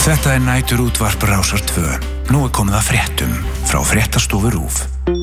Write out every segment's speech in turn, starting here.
Þetta næturútvarp Rásar 2. Nú komið að fréttum frá Fréttastofu RÚV.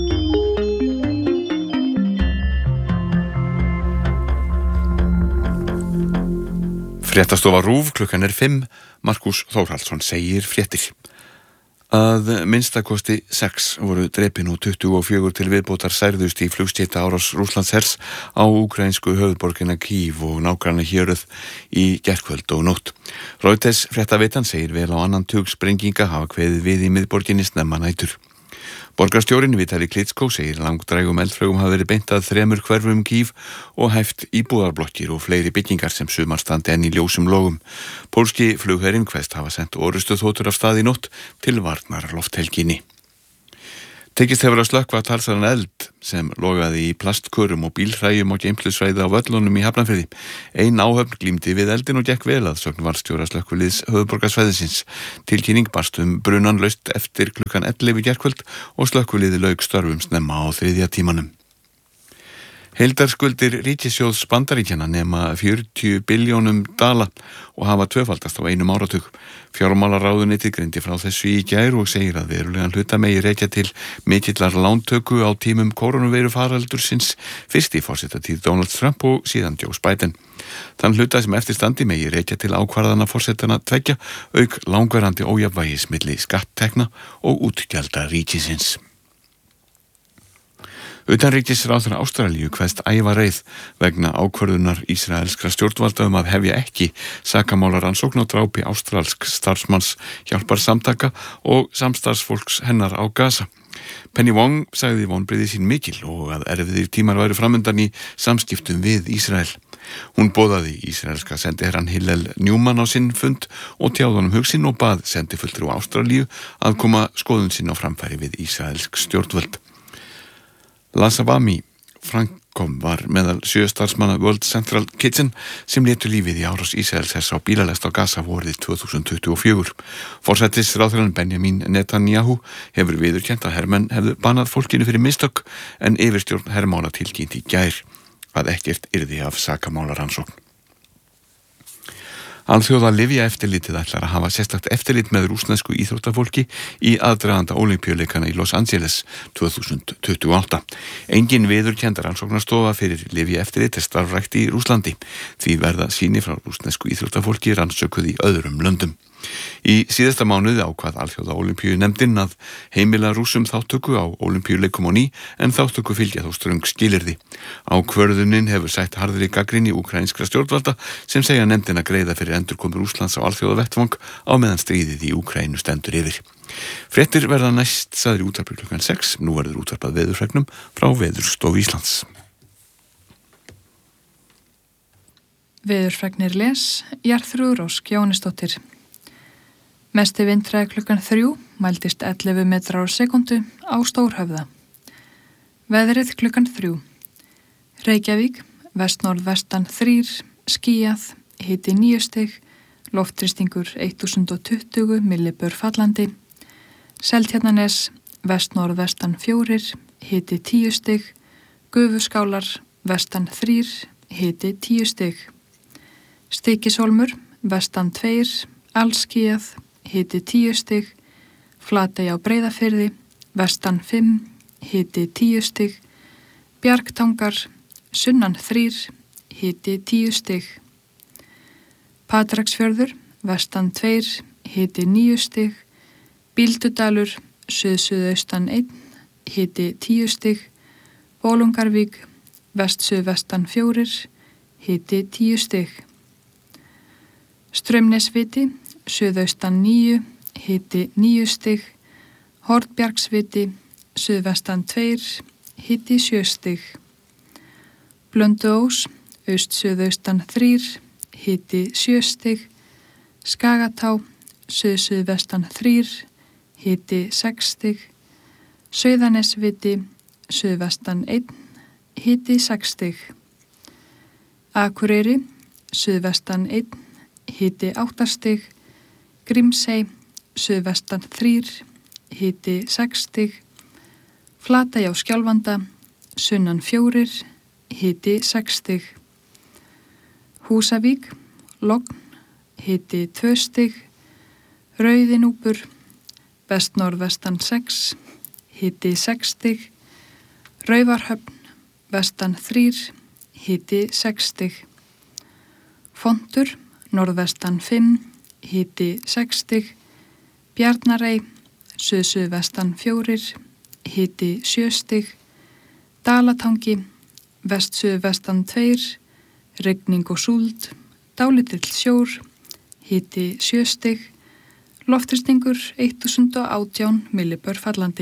Fréttastofa RÚV, klukkan 5. Markús Þórhallsson segir fréttir. Að minnstakosti 6 voru drepin og 24 til viðbótar særðust í flugskeyta árás Rússlandshers á úkraínsku höfuðborgina Kyiv og nágranna héröð í gærkvöld og nótt. Reuters fréttaveitan segir vel á annan tug sprenginga hafa kveðið við í miðborginni snemma nætur. Borgarstjórinn Vitali Klitschko segir langdrægum eldflaugum hafa verið beint að 3 hverfum Kyiv og hæft íbúðarblokkir og fleiri byggingar sem sumar standi enn í ljósum logum. Pólski flugherinn kveðst hafa sent orrustuþotur af stað í nótt til varnar lofthelginni. Tekist hefur að slökkva talsverðan eld sem logaði í plastkörrum og bílhræjum og geymslusvæði á Völlunum í Hafnarfirði. Ein áhöfn glímdi við eldin og gekk vel að sögn varðstjóra slökkviliðs höfuðborgarsvæðisins. Tilkynning barst brunan laust eftir klukkan 11 í gærkvöld og slökkviliði lauk störfum snemma á 3. tímanum. Heildarskuldir ríkissjóðs Bandaríkjanna nema 40 billjónum dala og hafa tvöfaldast á einum áratug. Fjármálaráðuneytið greindi frá þessu í gær og segir að verulegan hluta megi rekja til mikillar lántöku á tímum kórónuveirufaraldursins, fyrst í forsetatíð Donald Trump og síðan Joe Biden. Þann hluta sem eftir standi megi rekja til ákvarðana forsetana tveggja, auk langvarandi ójafnvægis milli skatttekna og útgjalda ríkisins. Utanríkisráðherra Ástralíu kveðst æfa reið vegna ákvörðunar ísraelskra stjórnvalda að hefja ekki sakamálarannsókn á drápi ástralsk starfsmanns hjálparsamtaka og samstarfsfólks hennar á Gaza. Penny Wong sagði vonbrigði sín mikil og að erfiðir tímar væru framundan í samskiptum við Ísrael. Hún boðaði ísraelska sendiherrann Hillel Newman á sinn fund og tjáði honum hug sinn og bað sendifulltrúa Ástralíu að koma skoðun sín á framfæri við ísraelsk stjórnvöld. Lasavami Frankom var meðal 7 starfsmanna World Central Kitchen sem létu lífið í árás Ísraelshers á bílalest á Gaza vorið 2024. Forsætisráðherrann Benjamin Netanyahu hefur viðurkennt að hermenn hefðu bannað fólkinu fyrir mistök en yfirstjórn hermála tilkynnt í gær að ekkert yrði af sakamálarannsókn. Alþjóða lyfjaeftirlitið ætlar að hafa sérstakt eftirlit með rússnesku íþróttafólki í aðdraganda Ólympíuleikana í Los Angeles 2028. Engin viðurkennd rannsóknarstofa fyrir lyfjaeftirlit starfrækt í Rússlandi. Því verða sýni frá rússnesku íþróttafólki rannsökuð í öðrum löndum. Í síðasta mánuði ákvað Alþjóða Ólympíunefndin að heimila Rússum þáttöku á Ólympíuleikum á ný en þáttöku fylgja þó ströng skilyrði. Ákvörðunin hefur sætt harðri gagnrýni úkraínskra stjórnvalda sem segja nefndina greiða fyrir endurkomu Rússlands á alþjóða vettvang á meðan stríðið í Úkraínu stendur yfir. Fréttir verða næst sagðir í útvarpi klukkan 6. Nú verður útvarpað veðurfregnum frá Veðurstofu Íslands. Veðurfregnir les Jarþrúður Ósk Jóhannesdóttir. Mesti vindhraði klukkan 3 mældist 11 metrar á sekundu á Stórhöfða. Veðrið klukkan 3. Reykjavík, vestnorðvestan 3, skýjað, hiti 9 stig, loftþrýstingur 1020 millibör fallandi. Seltjarnarnes, vestnorðvestan 4, hiti 10 stig, Gufuskálar, vestan 3, hiti 10 stig. Stykkishólmur, vestan 2, allskýjað, hiti 10 stig, Flatey á Breiðafirði, vestan 5, hiti 10 stig, Bjargtangar, sunnan 3, hiti 10 stig. Patreksfjörður, vestan 2, hiti 9 stig, Bíldudalur, suðsuðaustan 1, hiti 10 stig, Bolungarvík, vestsuðvestan 4, hiti 10 stig. Straumnesviti, suðaustan 9, hiti 9 stig, Hornbjargsviti, suðvestan 2, hiti 7 stig. Blönduós, aust-suðaustan 3, hiti 7 stig, Skagatá, suðsuðvestan 3, hiti 6 stig, Sauðanesviti, suðvestan 1, hiti 6 stig. Akureyri, suðvestan 1, hiti 8 stig, Grímsey, suðvestan 3, hiti 6 stig, Flatey á Skjálfanda, sunnan 4, hiti 6 stig. Húsavík, logn, hiti 2 stig, Rauðinúpur, vest-norðvestan 6, hiti 6 stig. Raufarhöfn, vestan 3, hiti 6 stig. Fontur, norðvestan 5, hiti 6 stig. Bjarnarey, suð-suðvestan 4, hiti 7 stig. Dalatangi, vest-suðvestan 2, rigning og súld, dálítill sjór, hiti 7 stig. Loftþrýstingur 1018 millibör fallandi.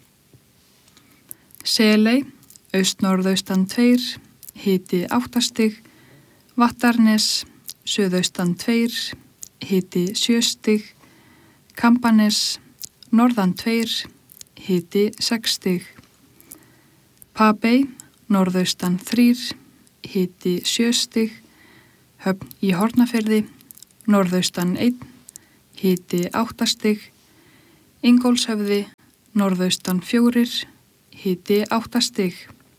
Seley, aust-norðaustan 2, hiti 8 stig. Vattarnes, suðaustan 2, hiti 7 stig. Kambanes, norðan 2, hiti 6 stig. Papey, norðaustan 3, hiti 7 stig. Höfn í Hornafirði, norðaustan 1, hiti 8 stig. Ingólfshöfði, norðaustan 4, hiti 8 stig.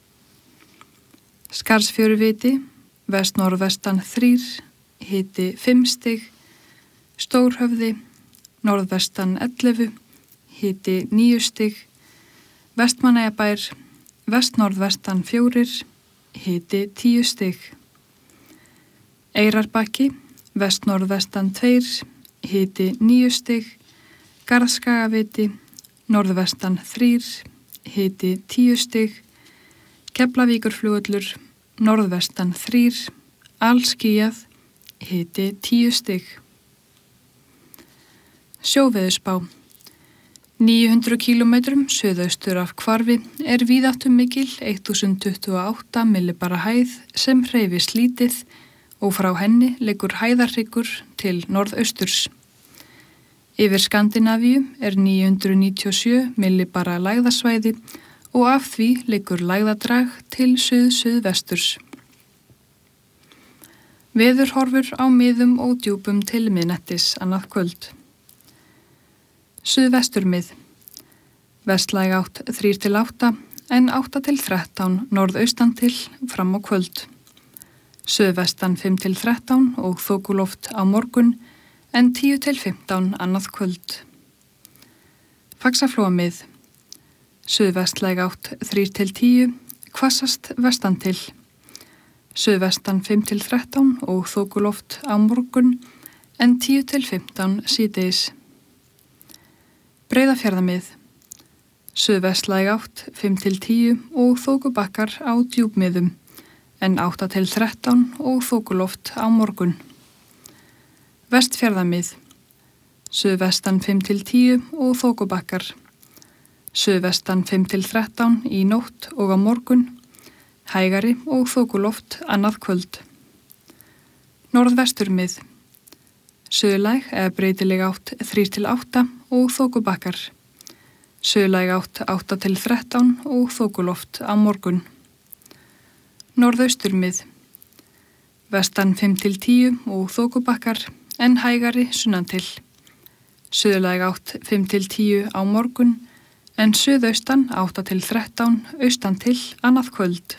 Skarðsfjöruviti, vest-norðvestan 3, hiti 5 stig. Stórhöfði, norðvestan 11, hiti 9 stig. Vestmannaeyjabær, vest-norðvestan 4, hiti 10 stig. Eyrarbakki, vest-norðvestan 2, hiti 9 stig. Garðskagaviti, norðvestan 3, hiti 10 stig. Keflavíkurflugvöllur, norðvestan 3, alskýjað, hiti 10 stig. Sjóveðurspá. 900 km suðaustur af Hvarfi er víðáttumikil 1028 millibara hæð sem hreyfist lítið og frá henni liggur hæðarhryggur til norðausturs. Yfir Skandinavíu er 997 millibara lægðasvæði og af því liggur lægðadrag til suð-suðvesturs. Veðurhorfur á miðum og djúpum til miðnættis annað kvöld. Suðvesturmið. Vestlæg átt 3-8 en 8-13 norðaustan til fram á kvöld. Suðvestan 5-13 og þokuloft á morgun en 10-15 annað kvöld. Faxaflóamið. Suðvestlæg átt 3-10, hvassast vestan til. Suðvestan 5-13 og þokuloft á morgun en 10-15 síðdegis. Breiðafjarðamið. Suðvestlæg átt 5-10 og þokubakkar á djúpmiðum en 8-13 og þokuloft á morgun. Vestfjarðamið. Suðvestan 5-10 og þokubakkar. Suðvestan 5-13 í nótt og á morgun. Hægari og þokuloft annað kvöld. Norðvesturmið. Suðlæg eða breytileg átt 3-8 og þokubakkar. Suðlæg átt 8-13 og þokuloft á morgun. Norðausturmið. Vestan 5-10 og þokubakkar en hægari sunnan til. Suðlæg átt 5-10 á morgun en suðaustan 8-13 austan til annað kvöld.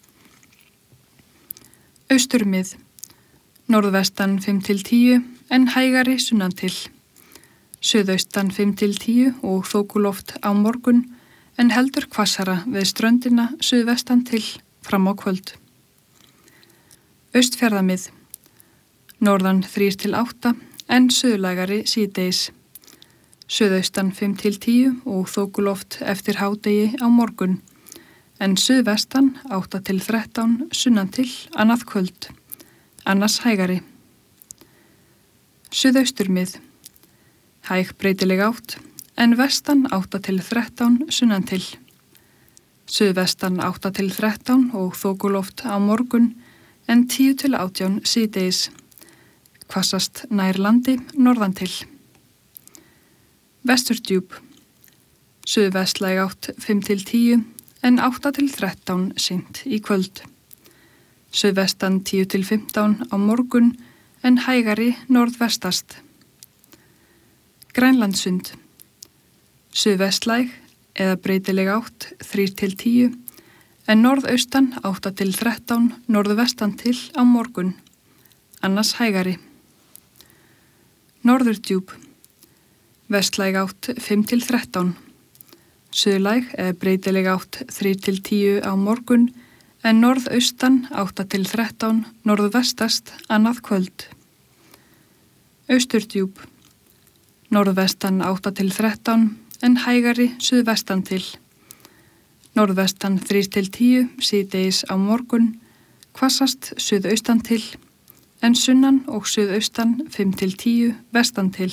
Austurmið. Norðvestan 5-10 en hægari sunnan til. Suðaustan 5-10 og þokuloft á morgun en heldur hvassara við ströndina suðvestan til fram á kvöld. Austfjarðamið. Norðan 3-8 en suðlægari síðdegis. Suðaustan 5-10 og þokuloft eftir hádegi á morgun en suðvestan 8-13 sunnan til annað kvöld. Annars hægari. Suðausturmið. Hæg breytileg átt en vestan 8-13 sunnan til. Suðvestan 8-13 og þokuloft á morgun en 10-18 síðdegis. Hvassast nær landi norðan til. Vesturdjúp. Suðvestlæg átt 5-10 en 8-13 seint í kvöld. Suðvestan 10-15 á morgun en hægari norðvestast. Grænlandssund. Suðvestlæg eða breytileg átt 3-10 en norðaustan 8-13 norðvestan til á morgun. Annars hægari. Norðurdjúp. Vestlæg átt 5-13. Suðlæg eða breytileg átt 3-10 á morgun en norðaustan 8-13, norðvestast annað kvöld. Austurdjúp. Norðvestan 8-13 en hægari suðvestan til. Norðvestan 3-10 síðdegis á morgun, hvassast suðaustan til, en sunnan og suðaustan 5-10 vestan til.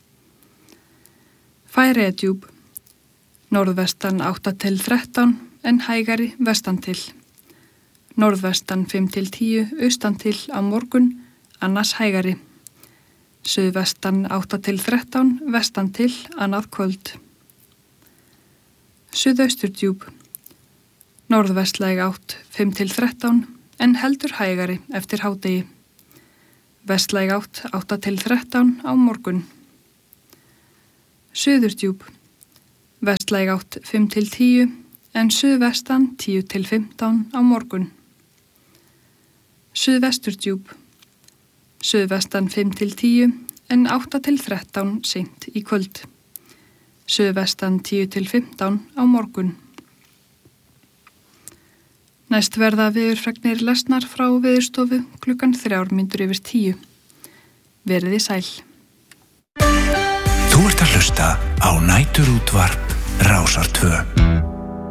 Færeyjadjúp. Norðvestan 8-13 en hægari vestan til. Norðvestan 5-10 austan til á morgun, annars hægari. Suðvestan 8-13 vestan til annað kvöld. Suðausturdjúp. Norðvestlæg átt 5-13 en heldur hægari eftir hádegi. Vestlæg átt 8-13 á morgun. Suðurdjúp. Vestlæg átt 5-10 en suðvestan 10-15 á morgun. Suðvesturdjúp. Suðvestan 5-10 en 8-13 seint í kvöld. Suðvestan 10-15 á morgun. Næst verða veðurfregnir lesnar frá Veðurstofu klukkan 9:03. Veriði sæl. Þú ert að hlusta á Næturútvarp Rásar 2.